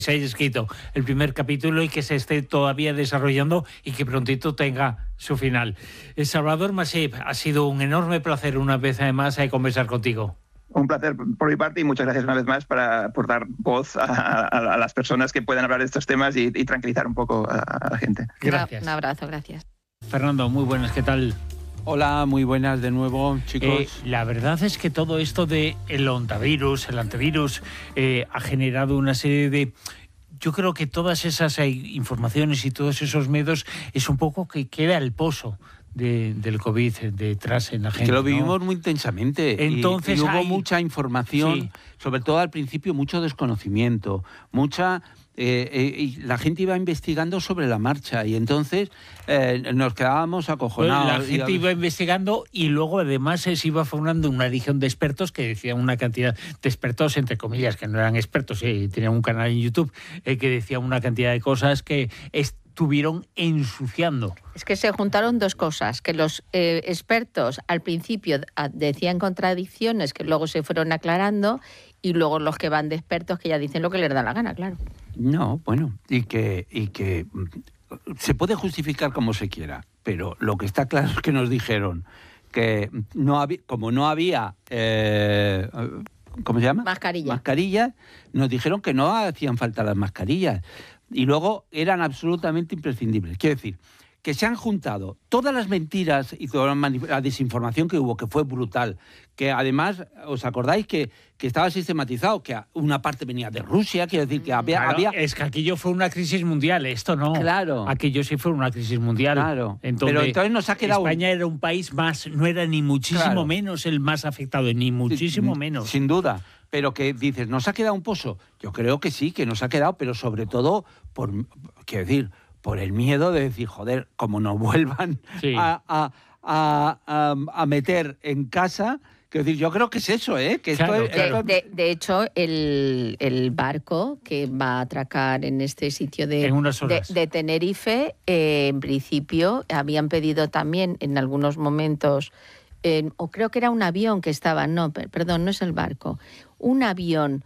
se haya escrito el primer capítulo y que se esté todavía desarrollando y que prontito tenga su final. Salvador Masip, ha sido un enorme placer una vez más conversar contigo. Un placer por mi parte y muchas gracias una vez más por dar voz a las personas que puedan hablar de estos temas y tranquilizar un poco a la gente. Gracias. Un abrazo, gracias. Fernando, muy buenas, ¿qué tal? Hola, muy buenas de nuevo, chicos. La verdad es que todo esto de el antivirus, ha generado una serie de... Yo creo que todas esas informaciones y todos esos miedos es un poco que queda el pozo del COVID detrás en la gente. Que lo vivimos, ¿no?, muy intensamente. Entonces, y hubo mucha información, sí, sobre todo al principio mucho desconocimiento, y la gente iba investigando sobre la marcha y entonces nos quedábamos acojonados. La gente iba investigando y luego además se iba formando una legión de expertos que decían una cantidad de expertos, entre comillas, que no eran expertos, tenían un canal en YouTube que decía una cantidad de cosas que estuvieron ensuciando. Es que se juntaron dos cosas, que los expertos al principio decían contradicciones que luego se fueron aclarando y luego los que van de expertos que ya dicen lo que les da la gana, claro. No, bueno, y que se puede justificar como se quiera, pero lo que está claro es que nos dijeron que como no había ¿cómo se llama? Mascarillas, nos dijeron que no hacían falta las mascarillas y luego eran absolutamente imprescindibles. Quiero decir, que se han juntado todas las mentiras y toda la desinformación que hubo, que fue brutal, que además, ¿os acordáis que estaba sistematizado, que una parte venía de Rusia? Quiero decir que había... Es que aquello fue una crisis mundial, esto no. Claro. Aquello sí fue una crisis mundial. Claro. Pero entonces nos ha quedado... España era un país más, no era ni muchísimo menos el más afectado, ni muchísimo menos. Sin duda. Pero que dices, ¿nos ha quedado un pozo? Yo creo que sí, que nos ha quedado, pero sobre todo, por el miedo de decir, joder, como nos vuelvan a meter en casa. Quiero decir, yo creo que es eso, que claro, esto es... De hecho, el barco que va a atracar en este sitio de Tenerife, en principio habían pedido también en algunos momentos, o creo que era un avión que estaba, no es el barco, un avión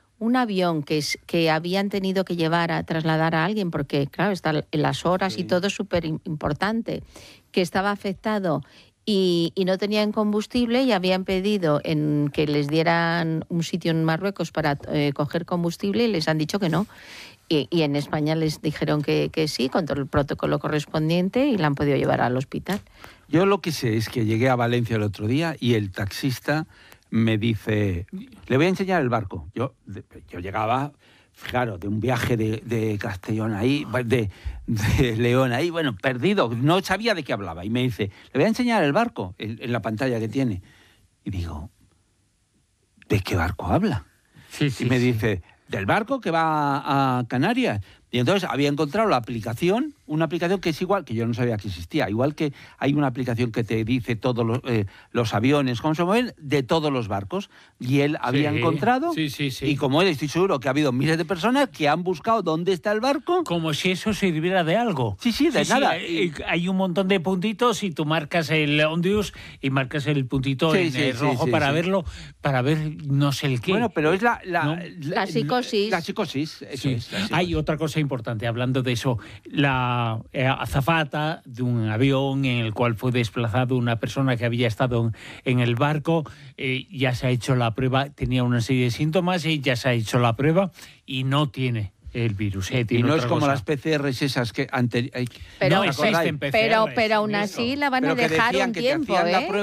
que habían tenido que llevar a trasladar a alguien, porque claro, está en las horas y todo es súper importante, que estaba afectado y no tenían combustible y habían pedido que les dieran un sitio en Marruecos para coger combustible y les han dicho que no. Y en España les dijeron que sí, con todo el protocolo correspondiente, y la han podido llevar al hospital. Yo lo que sé es que llegué a Valencia el otro día y el taxista me dice, le voy a enseñar el barco. Yo llegaba, claro, de un viaje de Castellón ahí, de León ahí, bueno, perdido, no sabía de qué hablaba. Y me dice, le voy a enseñar el barco en la pantalla que tiene. Y digo, ¿de qué barco habla? Y me dice, del barco que va a Canarias. Y entonces había encontrado una aplicación que es igual, que yo no sabía que existía, igual que hay una aplicación que te dice todos los aviones, cómo se mueven, de todos los barcos. Y él había encontrado, y como él, estoy seguro que ha habido miles de personas que han buscado dónde está el barco. Como si eso sirviera de algo. De nada. Hay un montón de puntitos y tú marcas el Ondius y marcas el puntito en rojo para verlo, para ver no sé el qué. Bueno, pero es la psicosis. La psicosis, eso es. La psicosis. Hay otra cosa importante, hablando de eso, la azafata de un avión en el cual fue desplazado una persona que había estado en el barco, ya se ha hecho la prueba, tenía una serie de síntomas y ya se ha hecho la prueba y no tiene el virus. Y no es como las PCRs esas que pero no existen PCRs. Pero aún así la van a dejar un tiempo,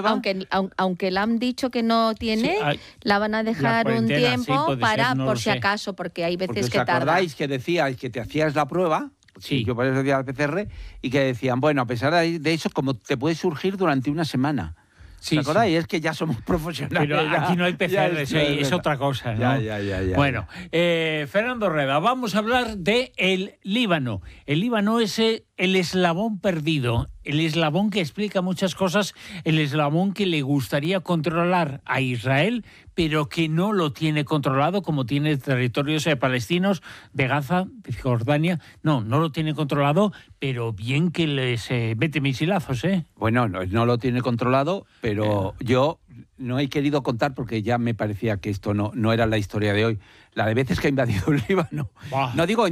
aunque le han dicho que no tiene, la van a dejar un tiempo por si acaso, porque hay veces que tarda. ¿Os acordáis que decíais que te hacías la prueba? Sí. Yo por eso decía la PCR, y que decían, bueno, a pesar de eso, como te puede surgir durante una semana. ¿Te acordáis? Es que ya somos profesionales. Pero aquí no hay PCR, es otra cosa, ¿no? Ya. Bueno, Fernando Rueda, vamos a hablar de el Líbano. El Líbano es el eslabón perdido, el eslabón que explica muchas cosas, el eslabón que le gustaría controlar a Israel, pero que no lo tiene controlado, como tiene territorios palestinos de Gaza, de Jordania. No lo tiene controlado, pero bien que les mete misilazos, ¿eh? Bueno, no lo tiene controlado, pero yo no he querido contar porque ya me parecía que esto no era la historia de hoy. La de veces que ha invadido el Líbano. No digo